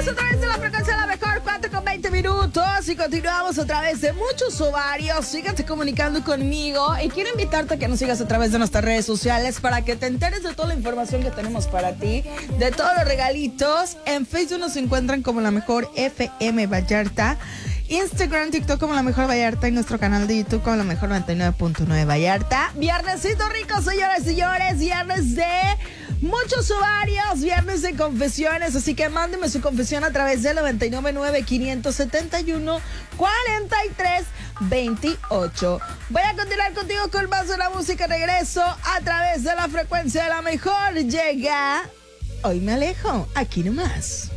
a través de la frecuencia de la mejor, 4:20 y continuamos a través de muchos ovarios. Síganse comunicando conmigo y quiero invitarte a que nos sigas a través de nuestras redes sociales para que te enteres de toda la información que tenemos para ti, de todos los regalitos. En Facebook nos encuentran como La Mejor FM Vallarta, Instagram, TikTok como La Mejor Vallarta y nuestro canal de YouTube como La Mejor 99.9 Vallarta. Viernesito rico, señores y señores, viernes de muchos ovarios, viernes de confesiones, así que mándeme su confesión a través del 999-571-4328. Voy a continuar contigo con más de la música. Regreso a través de la frecuencia de La Mejor. Llega Hoy Me Alejo, aquí nomás.